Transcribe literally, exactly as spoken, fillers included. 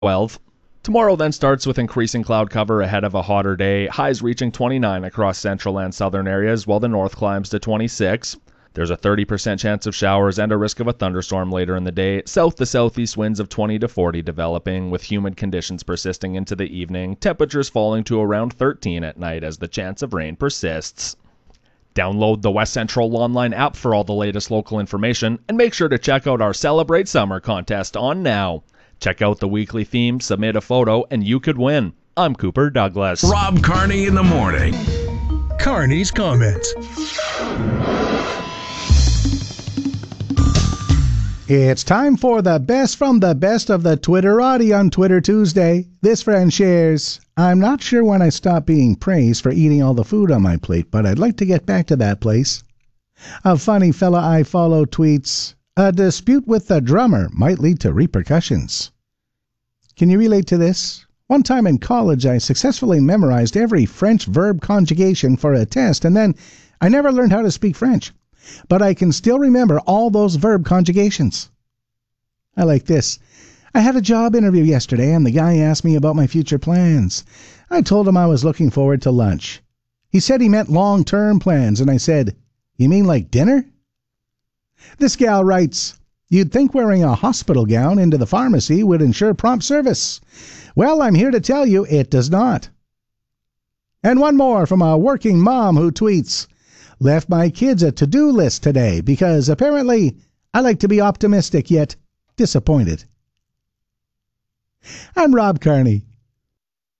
twelve. Tomorrow then starts with increasing cloud cover ahead of a hotter day, highs reaching twenty-nine across central and southern areas, while the north climbs to twenty-six. There's a thirty percent chance of showers and a risk of a thunderstorm later in the day. South to southeast winds of twenty to forty developing, with humid conditions persisting into the evening. Temperatures falling to around thirteen at night as the chance of rain persists. Download the West Central Online app for all the latest local information, and make sure to check out our Celebrate Summer contest on now. Check out the weekly theme, submit a photo, and you could win. I'm Cooper Douglas. Rob Carney in the morning. Carney's comments. It's time for the best from the best of the Twitterati on Twitter Tuesday. This friend shares, I'm not sure when I stopped being praised for eating all the food on my plate, but I'd like to get back to that place. A funny fella I follow tweets, a dispute with the drummer might lead to repercussions. Can you relate to this? One time in college, I successfully memorized every French verb conjugation for a test, and then I never learned how to speak French. But I can still remember all those verb conjugations. I like this. I had a job interview yesterday, and the guy asked me about my future plans. I told him I was looking forward to lunch. He said he meant long-term plans, and I said, you mean like dinner? This gal writes, you'd think wearing a hospital gown into the pharmacy would ensure prompt service. Well, I'm here to tell you it does not. And one more from a working mom who tweets, left my kids a to-do list today because apparently I like to be optimistic yet disappointed. I'm Rob Carney.